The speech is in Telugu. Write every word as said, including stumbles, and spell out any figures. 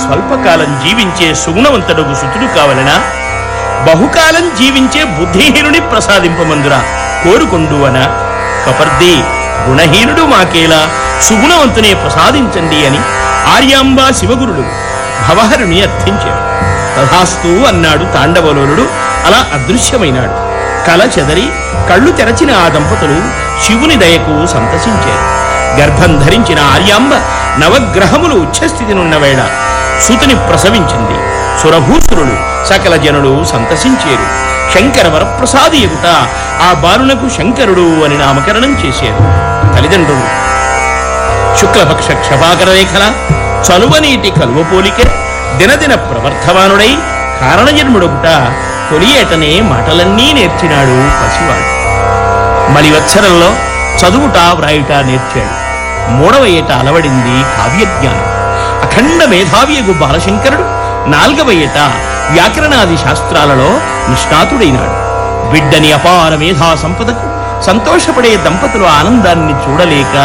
స్వల్పకాలం జీవించే సుగుణవంతుడకు సుతుడు కావలనా? బహుకాలం జీవించే బుద్ధిహీనుని ప్రసాదింపమందురా కోరుకొండువన. కపర్ది గుణహీనుడు మాకేలా, సుగుణవంతునే ప్రసాదించండి అని ఆర్యాంబా శివగురుడు భవహరుని అర్థించాడు. తథాస్తు అన్నాడు తాండవలోలుడు. అలా అదృశ్యమైనాడు. కల చెదరి కళ్ళు తెరచిన ఆ దంపతులు శివుని దయకు సంతసించారు. గర్భం ధరించిన ఆర్యాంబ నవగ్రహములు ఉచ్ఛస్థితినున్న వేళ సుతుని ప్రసవించింది. సురభూసురులు సకల జనులు సంతసించేరు. శంకర వరప్రసాది ఎగుట ఆ బాలునకు శంకరుడు అని నామకరణం చేశారు తల్లిదండ్రులు. శుక్లపక్ష క్షపాకర రేఖల చలువనీటి కలువ పోలికే దినదిన ప్రవర్ధమానుడై కారణజన్ముడొకట తొలి ఏటనే మాటలన్నీ నేర్చినాడు పసివాడు. మలివత్సరంలో చదువుట వ్రాయుట నేర్చాడు. మూడవ ఏట అలవడింది కావ్యజ్ఞానం. అఖండ మేధావియగు బాలశంకరుడు నాల్గవ ఏట వ్యాకరణాది శాస్త్రాలలో నిష్ణాతుడైనాడు. బిడ్డని అపార మేధా సంపదకు సంతోషపడే దంపతుల ఆనందాన్ని చూడలేక